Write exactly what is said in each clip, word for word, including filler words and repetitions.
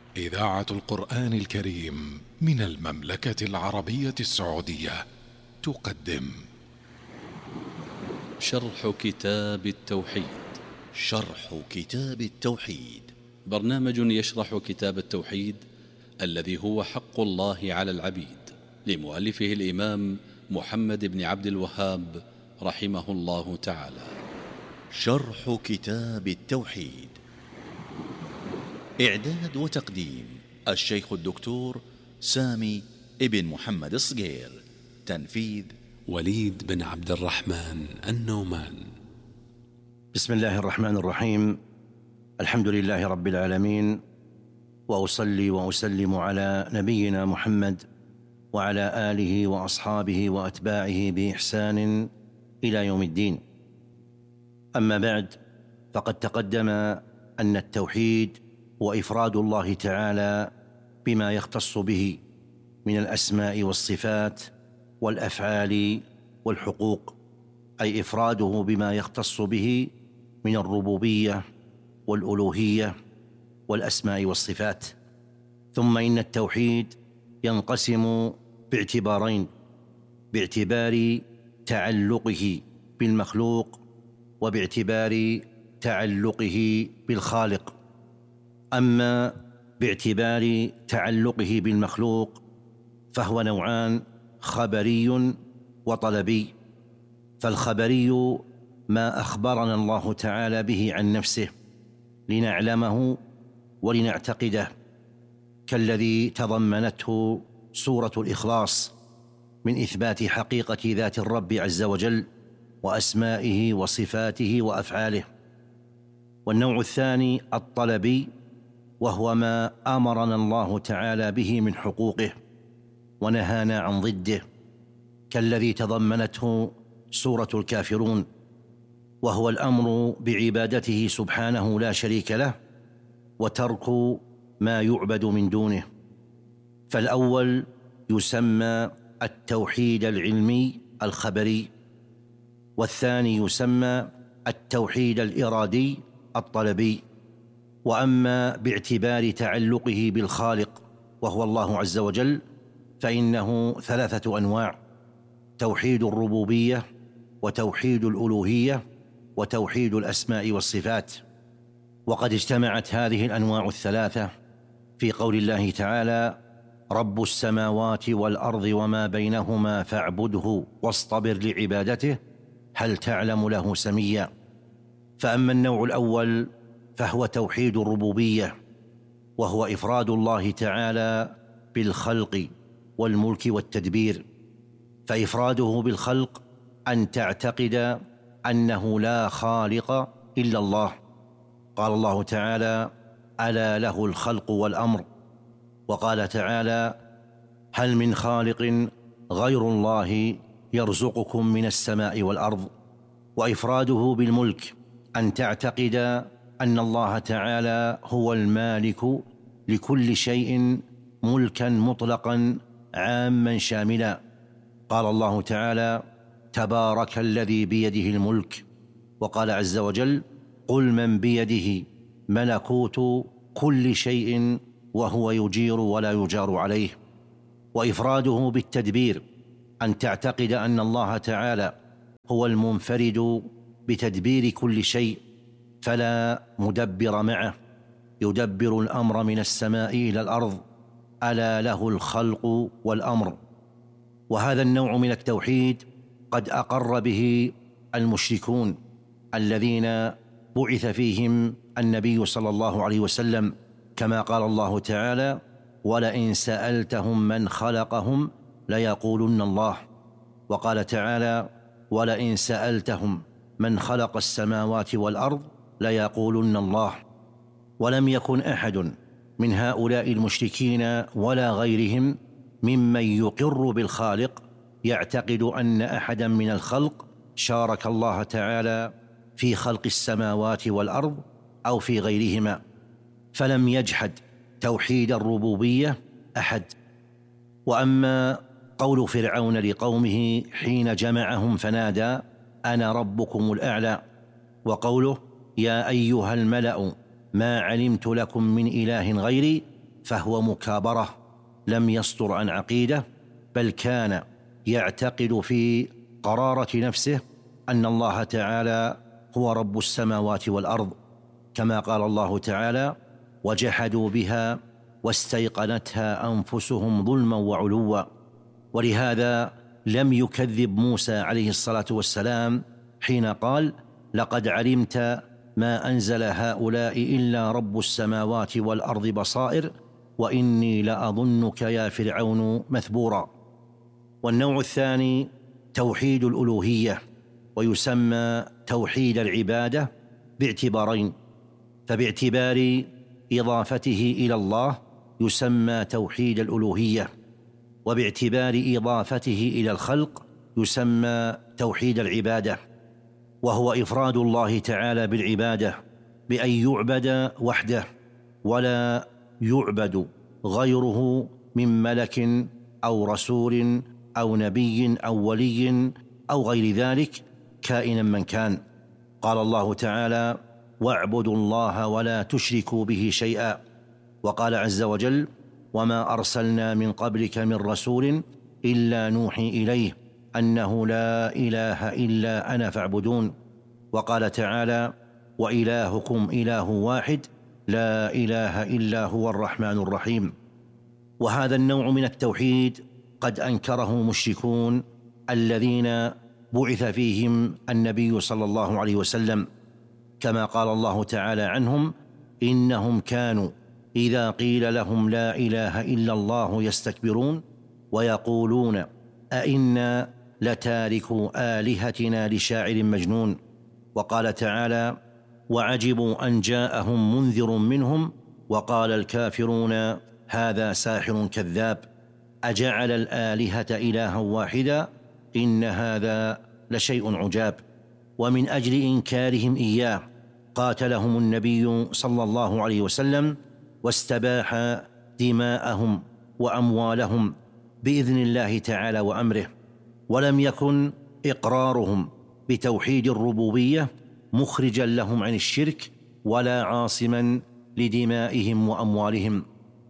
إذاعة القرآن الكريم من المملكة العربية السعودية تقدم شرح كتاب التوحيد. شرح كتاب التوحيد برنامج يشرح كتاب التوحيد الذي هو حق الله على العبيد، لمؤلفه الإمام محمد بن عبد الوهاب رحمه الله تعالى. شرح كتاب التوحيد، إعداد وتقديم الشيخ الدكتور سامي ابن محمد الصقير، تنفيذ وليد بن عبد الرحمن النومان. بسم الله الرحمن الرحيم. الحمد لله رب العالمين، وأصلي وأسلم على نبينا محمد وعلى آله وأصحابه وأتباعه بإحسان إلى يوم الدين. أما بعد، فقد تقدم أن التوحيد هو إفراد الله تعالى بما يختص به من الأسماء والصفات والأفعال والحقوق، أي إفراده بما يختص به من الربوبية والألوهية والأسماء والصفات. ثم إن التوحيد ينقسم باعتبارين: باعتبار تعلقه بالمخلوق، وباعتبار تعلقه بالخالق. أما باعتبار تعلقه بالمخلوق فهو نوعان: خبري وطلبي. فالخبري ما أخبرنا الله تعالى به عن نفسه لنعلمه ولنعتقده، كالذي تضمنته سورة الإخلاص من إثبات حقيقة ذات الرب عز وجل وأسمائه وصفاته وأفعاله. والنوع الثاني الطلبي، وهو ما أمرنا الله تعالى به من حقوقه ونهانا عن ضده، كالذي تضمنته سورة الكافرون، وهو الأمر بعبادته سبحانه لا شريك له، وترك ما يعبد من دونه. فالأول يسمى التوحيد العلمي الخبري، والثاني يسمى التوحيد الإرادي الطلبي. وأما باعتبار تعلقه بالخالق وهو الله عز وجل فإنه ثلاثة أنواع: توحيد الربوبية، وتوحيد الألوهية، وتوحيد الأسماء والصفات. وقد اجتمعت هذه الأنواع الثلاثة في قول الله تعالى: رب السماوات والأرض وما بينهما فاعبده واصطبر لعبادته هل تعلم له سميا. فأما النوع الأول فهو توحيد الربوبية، وهو إفراد الله تعالى بالخلق والملك والتدبير. فإفراده بالخلق أن تعتقد أنه لا خالق إلا الله. قال الله تعالى: ألا له الخلق والأمر. وقال تعالى: هل من خالق غير الله يرزقكم من السماء والأرض. وإفراده بالملك أن تعتقد أن الله تعالى هو المالك لكل شيء ملكا مطلقا عاما شاملا. قال الله تعالى: تبارك الذي بيده الملك. وقال عز وجل: قل من بيده ملكوت كل شيء وهو يجير ولا يجار عليه. وإفراده بالتدبير أن تعتقد أن الله تعالى هو المنفرد بتدبير كل شيء، فلا مدبر معه، يدبر الأمر من السماء إلى الأرض، ألا له الخلق والأمر. وهذا النوع من التوحيد قد أقر به المشركون الذين بعث فيهم النبي صلى الله عليه وسلم، كما قال الله تعالى: ولئن سألتهم من خلقهم ليقولن الله. وقال تعالى: ولئن سألتهم من خلق السماوات والأرض ليقولن الله. ولم يكن أحد من هؤلاء المشركين ولا غيرهم ممن يقر بالخالق يعتقد أن أحدا من الخلق شارك الله تعالى في خلق السماوات والأرض أو في غيرهما، فلم يجحد توحيد الربوبية أحد. وأما قول فرعون لقومه حين جمعهم فنادى: أنا ربكم الأعلى، وقوله: يا أيها الملأ ما علمت لكم من إله غيري، فهو مكابرة، لم يصدر عن عقيدة، بل كان يعتقد في قرارة نفسه أن الله تعالى هو رب السماوات والأرض، كما قال الله تعالى: وجحدوا بها واستيقنتها أنفسهم ظلما وعلوا. ولهذا لم يكذب موسى عليه الصلاة والسلام حين قال: لقد علمت ما أنزل هؤلاء إلا رب السماوات والأرض بصائر وإني لأظنك يا فرعون مثبورا. والنوع الثاني توحيد الألوهية، ويسمى توحيد العبادة باعتبارين: فباعتبار إضافته إلى الله يسمى توحيد الألوهية، وباعتبار إضافته إلى الخلق يسمى توحيد العبادة، وهو إفراد الله تعالى بالعبادة بأن يعبد وحده ولا يعبد غيره من ملك أو رسول أو نبي أو ولي أو غير ذلك كائنا من كان. قال الله تعالى: واعبدوا الله ولا تشركوا به شيئا. وقال عز وجل: وما أرسلنا من قبلك من رسول إلا نوحي إليه أنه لا إله إلا أنا فاعبدون. وقال تعالى: وإلهكم إله واحد لا إله إلا هو الرحمن الرحيم. وهذا النوع من التوحيد قد أنكره مشركون الذين بعث فيهم النبي صلى الله عليه وسلم، كما قال الله تعالى عنهم: إنهم كانوا إذا قيل لهم لا إله إلا الله يستكبرون ويقولون أئنا لتاركوا آلهتنا لشاعر مجنون. وقال تعالى: وعجبوا أن جاءهم منذر منهم وقال الكافرون هذا ساحر كذاب أجعل الآلهة إلها واحدا إن هذا لشيء عجاب. ومن أجل إنكارهم إياه قاتلهم النبي صلى الله عليه وسلم واستباح دماءهم وأموالهم بإذن الله تعالى وأمره. ولم يكن إقرارهم بتوحيد الربوبية مخرجا لهم عن الشرك ولا عاصما لدمائهم وأموالهم.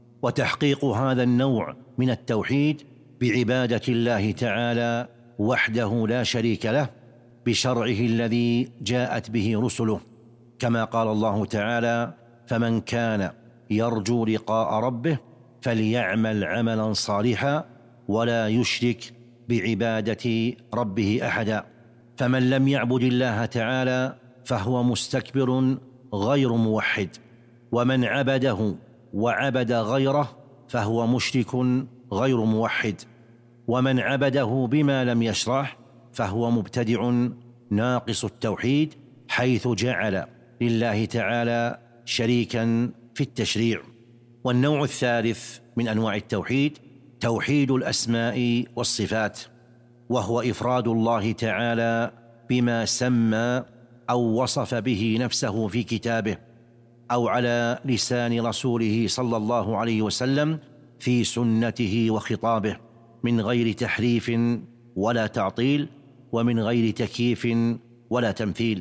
وتحقيق هذا النوع من التوحيد بعبادة الله تعالى وحده لا شريك له بشرعه الذي جاءت به رسله، كما قال الله تعالى: فمن كان يرجو لقاء ربه فليعمل عملا صالحا ولا يشرك بعبادة ربه أحدا. فمن لم يعبد الله تعالى فهو مستكبر غير موحد، ومن عبده وعبد غيره فهو مشرك غير موحد، ومن عبده بما لم يشرع فهو مبتدع ناقص التوحيد، حيث جعل لله تعالى شريكا في التشريع. والنوع الثالث من أنواع التوحيد توحيد الأسماء والصفات، وهو إفراد الله تعالى بما سمى أو وصف به نفسه في كتابه أو على لسان رسوله صلى الله عليه وسلم في سنته وخطابه، من غير تحريف ولا تعطيل، ومن غير تكييف ولا تمثيل.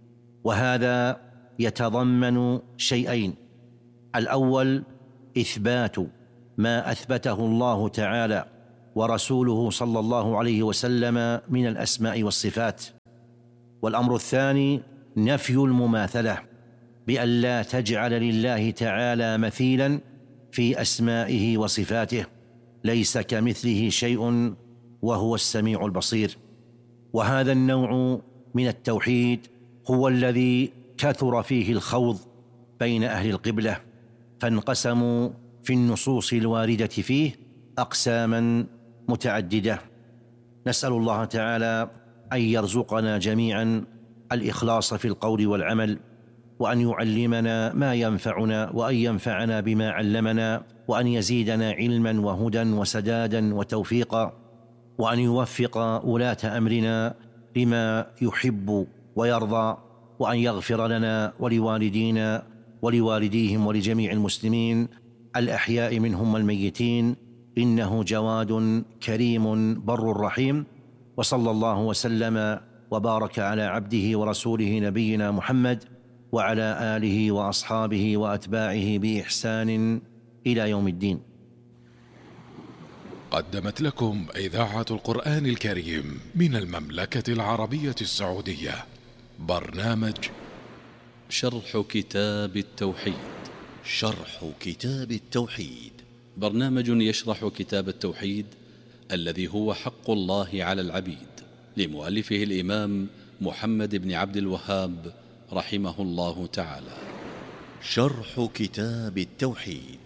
وهذا يتضمن شيئين: الأول إثبات ما أثبته الله تعالى ورسوله صلى الله عليه وسلم من الأسماء والصفات، والأمر الثاني نفي المماثلة بأن لا تجعل لله تعالى مثيلا في أسمائه وصفاته، ليس كمثله شيء وهو السميع البصير. وهذا النوع من التوحيد هو الذي كثر فيه الخوض بين أهل القبلة، فانقسموا في النصوص الواردة فيه أقساما متعددة. نسأل الله تعالى أن يرزقنا جميعا الإخلاص في القول والعمل، وأن يعلمنا ما ينفعنا، وأن ينفعنا بما علمنا، وأن يزيدنا علما وهدى وسدادا وتوفيقا، وأن يوفق ولاة أمرنا لما يحب ويرضى، وأن يغفر لنا ولوالدينا ولوالديهم ولجميع المسلمين الأحياء منهم والميتين، إنه جواد كريم بر رحيم. وصلى الله وسلم وبارك على عبده ورسوله نبينا محمد وعلى آله وأصحابه وأتباعه بإحسان إلى يوم الدين. قدمت لكم إذاعة القرآن الكريم من المملكة العربية السعودية برنامج شرح كتاب التوحيد. شرح كتاب التوحيد برنامج يشرح كتاب التوحيد الذي هو حق الله على العبيد، لمؤلفه الإمام محمد بن عبد الوهاب رحمه الله تعالى. شرح كتاب التوحيد.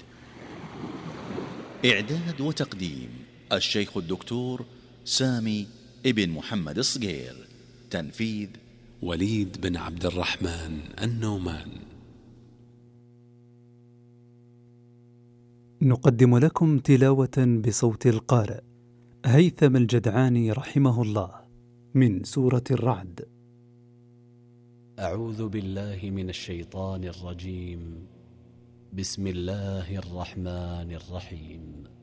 إعداد وتقديم الشيخ الدكتور سامي ابن محمد الصقير. تنفيذ وليد بن عبد الرحمن النومان. نقدم لكم تلاوة بصوت القارئ هيثم الجدعاني رحمه الله من سورة الرعد. أعوذ بالله من الشيطان الرجيم. بسم الله الرحمن الرحيم.